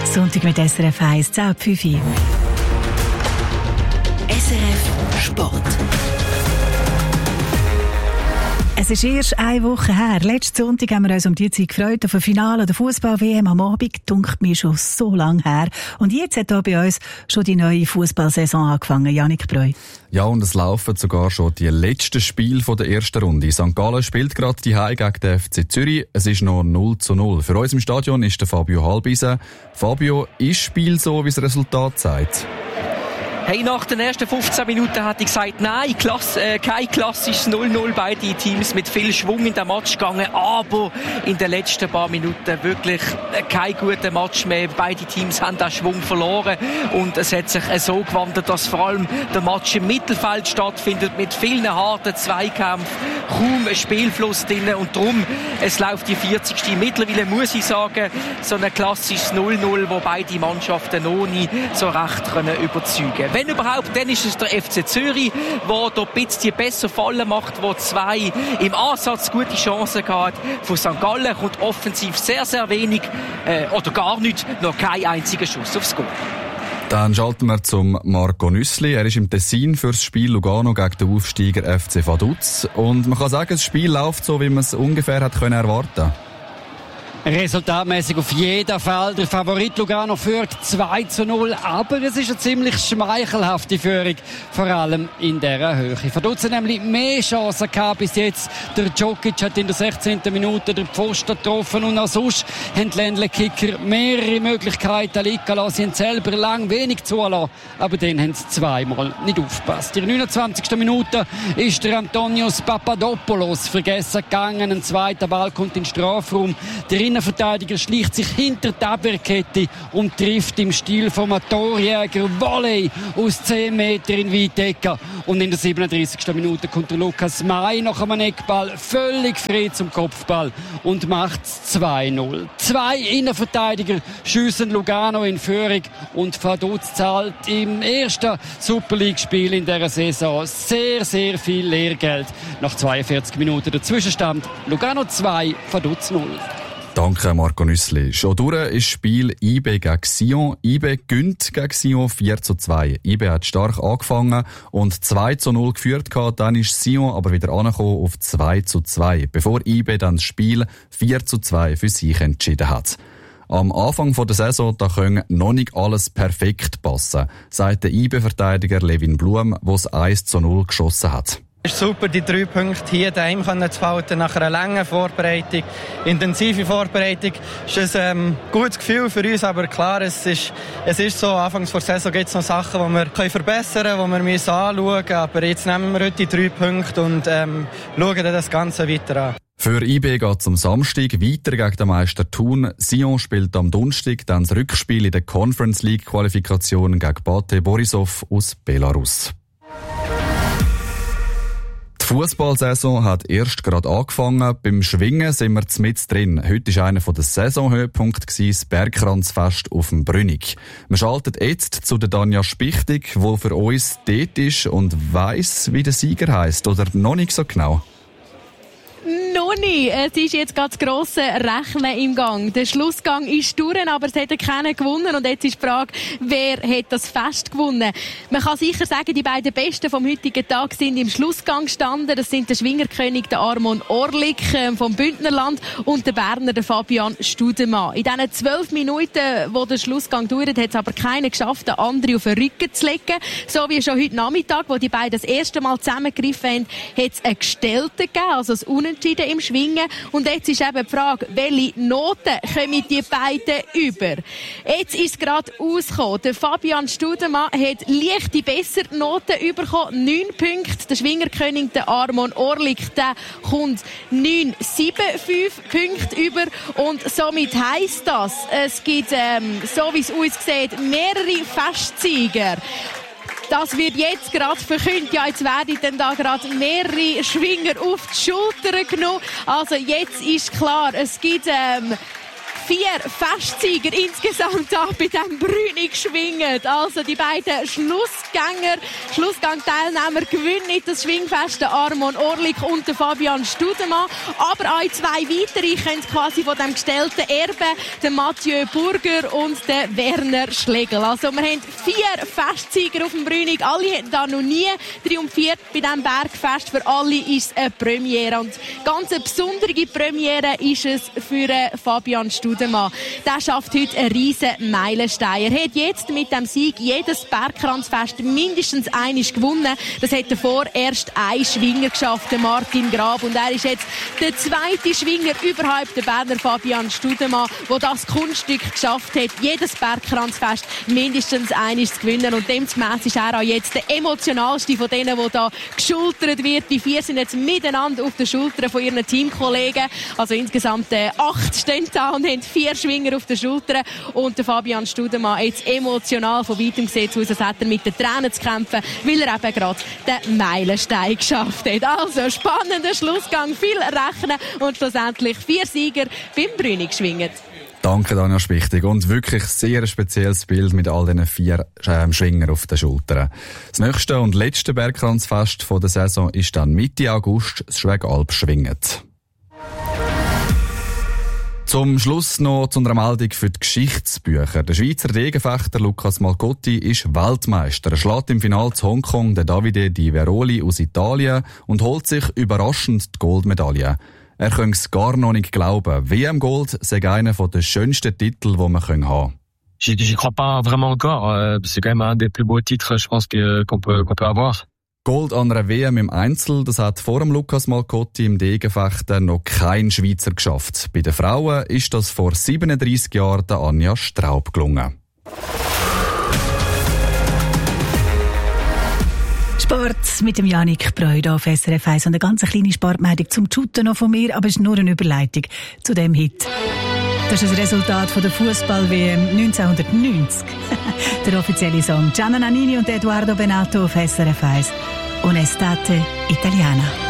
Sonntag mit SRF 1, 10:05. SRF Sport. Es ist erst eine Woche her. Letzten Sonntag haben wir uns um die Zeit gefreut auf ein Finale der Fußball-WM am Abend. Dunkt mir schon so lange her. Und jetzt hat hier bei uns schon die neue Fußballsaison angefangen. Jannik Breu. Ja, und es laufen sogar schon die letzten Spiele der ersten Runde. St. Gallen spielt gerade die Heim gegen den FC Zürich. Es ist noch 0:0. Für uns im Stadion ist der Fabio Halbisen. Fabio, ist das Spiel so, wie das Resultat sagt? Hey, nach den ersten 15 Minuten hatte ich gesagt, nein, kein klassisches 0:0. Beide Teams mit viel Schwung in den Match gegangen, aber in den letzten paar Minuten wirklich kein guter Match mehr. Beide Teams haben den Schwung verloren und es hat sich so gewandelt, dass vor allem der Match im Mittelfeld stattfindet mit vielen harten Zweikämpfen, kaum ein Spielfluss drin und darum, es läuft die 40. Mittlerweile muss ich sagen, so ein klassisches 0:0, wo beide Mannschaften noch nie so recht überzeugen können. Wenn überhaupt, dann ist es der FC Zürich, der hier ein bisschen besser Fallen macht, wo zwei im Ansatz gute Chancen hat. Von St. Gallen kommt offensiv sehr, sehr wenig oder gar nicht, noch kein einziger Schuss aufs Goal. Dann schalten wir zum Marco Nüssli. Er ist im Tessin für das Spiel Lugano gegen den Aufsteiger FC Vaduz. Und man kann sagen, das Spiel läuft so, wie man es ungefähr hat erwarten können. Resultatmäßig auf jeden Fall. Der Favorit Lugano führt 2:0, aber es ist eine ziemlich schmeichelhafte Führung, vor allem in dieser Höhe. Vaduz hat nämlich mehr Chancen gehabt bis jetzt. Der Djokic hat in der 16. Minute den Pfosten getroffen und auch sonst haben die Ländle-Kicker mehrere Möglichkeiten liegen lassen. Sie haben selber lang wenig zulassen, aber dann haben sie zweimal nicht aufgepasst. In der 29. Minute ist der Antonios Papadopoulos vergessen gegangen. Ein zweiter Ball kommt in den Strafraum. Der Innenverteidiger schleicht sich hinter die Abwehrkette und trifft im Stil vom Torjäger Volley aus 10 Metern in Weitecke. Und in der 37. Minute kommt der Lukas May nach einem Eckball völlig frei zum Kopfball und macht 2:0. Zwei Innenverteidiger schiessen Lugano in Führung und Vaduz zahlt im ersten Super League-Spiel in dieser Saison sehr, sehr viel Lehrgeld. Nach 42 Minuten der Zwischenstand Lugano 2, Vaduz 0. Danke, Marco Nüssli. Schon durch ist das Spiel IB gegen Sion. IB gönnt gegen Sion 4:2. IB hat stark angefangen und 2:0 geführt gehabt. Dann ist Sion aber wieder angekommen auf 2:2, bevor IB dann das Spiel 4:2 für sich entschieden hat. Am Anfang der Saison da können noch nicht alles perfekt passen, sagt der IB-Verteidiger Levin Blum, der es 1:0 geschossen hat. Es ist super, die 3 Punkte hier daheim zu halten, nach einer langen Vorbereitung, intensive Vorbereitung. Es ist ein gutes Gefühl für uns, aber klar, es ist so, anfangs der Saison gibt es noch Sachen, die wir verbessern können, die wir anschauen müssen, aber jetzt nehmen wir heute die 3 Punkte und schauen dann das Ganze weiter an. Für IB geht es am Samstag weiter gegen den Meister Thun. Sion spielt am Donnerstag dann das Rückspiel in der Conference League Qualifikation gegen Bate Borisov aus Belarus. Die Fußballsaison hat erst gerade angefangen. Beim Schwingen sind wir mit drin. Heute war einer der Saisonhöhepunkte das Bergkranzfest auf dem Brünig. Wir schalten jetzt zu der Danja Spichtig, die für uns dort ist und weiss, wie der Sieger heisst. Oder noch nicht so genau? Noch nicht. Es ist jetzt gerade das grosse Rechnen im Gang. Der Schlussgang ist durch, aber es hat keiner gewonnen. Und jetzt ist die Frage, wer hat das Fest gewonnen? Man kann sicher sagen, die beiden Besten vom heutigen Tag sind im Schlussgang gestanden. Das sind der Schwingerkönig, der Armon Orlik vom Bündnerland und der Berner, der Fabian Studemann. In diesen 12 Minuten, wo der Schlussgang dauert, hat es aber keiner geschafft, den anderen auf den Rücken zu legen. So wie schon heute Nachmittag, wo die beiden das erste Mal zusammengegriffen haben, hat es einen Gestellten gegeben, also ein Unentschieden im Schwingen. Und jetzt ist eben die Frage, welche Noten kommen die beiden über? Jetzt ist es gerade ausgekommen. Der Fabian Studemann hat leicht die bessere Noten bekommen, 9 Punkte. Der Schwingerkönig, der Armon Orlik, der kommt 9,75 Punkte über. Und somit heisst das, es gibt, so wie es aussieht, mehrere Festsieger. Das wird jetzt gerade verkündet. Ja, jetzt werden dann da gerade mehrere Schwinger auf die Schultern genommen. Also jetzt ist klar, es gibt 4 Festsieger insgesamt da bei diesem Brünig schwingen. Also die beiden Schlussgangteilnehmer gewinnen das Schwingfest, der Armon Orlik und der Fabian Studemann. Aber auch 2 weitere können quasi von dem gestellten Erbe, der Mathieu Burger und der Werner Schlegel. Also wir haben 4 Festsieger auf dem Brünig. Alle haben da noch nie triumphiert bei diesem Bergfest. Für alle ist es eine Premiere. Und ganz eine besondere Premiere ist es für Fabian Studemann. Der schafft heute einen riesen Meilenstein. Er hat jetzt mit dem Sieg jedes Bergkranzfest mindestens einmal gewonnen. Das hat davor erst ein Schwinger geschafft, der Martin Grab. Und er ist jetzt der zweite Schwinger überhaupt, der Berner Fabian Studemann, der das Kunststück geschafft hat, jedes Bergkranzfest mindestens einmal zu gewinnen. Und demgemäss ist er auch jetzt der emotionalste von denen, der da geschultert wird. Die 4 sind jetzt miteinander auf den Schultern von ihren Teamkollegen. Also insgesamt 8 stehen da und haben 4 Schwinger auf den Schultern. Und der Fabian Studemann jetzt emotional von weitem gesehen, so als hätte er mit den Tränen zu kämpfen, weil er eben gerade den Meilenstein geschafft hat. Also spannender Schlussgang, viel rechnen und schlussendlich 4 Sieger beim Brünig schwingen. Danke, Daniel Spichtig. Und wirklich sehr spezielles Bild mit all diesen 4 Schwingern auf den Schultern. Das nächste und letzte Bergkranzfest der Saison ist dann Mitte August das Schwegalp-Schwingen. Zum Schluss noch zu einer Meldung für die Geschichtsbücher. Der Schweizer Degenfechter Lukas Malcotti ist Weltmeister. Er schlägt im Finale zu Hongkong den Davide Di Veroli aus Italien und holt sich überraschend die Goldmedaille. Er kann es gar noch nicht glauben. WM-Gold sei einer der schönsten Titel, die man haben kann. J'y crois pas vraiment encore. C'est quand même un des plus beaux titres, je pense, qu'on peut avoir. Gold an einer WM im Einzel, das hat vor dem Lukas Malcotti im Degenfechten noch kein Schweizer geschafft. Bei den Frauen ist das vor 37 Jahren der Anja Straub gelungen. Sport mit dem Yannick Breuer auf SRF 1 und eine ganz kleine Sportmeldung zum Shooten noch von mir, aber es ist nur eine Überleitung zu dem Hit. Das ist das Resultat von der Fußball-WM 1990. Der offizielle Song Gianna Nannini und Edoardo Bennato auf SRF 1. Un'estate italiana.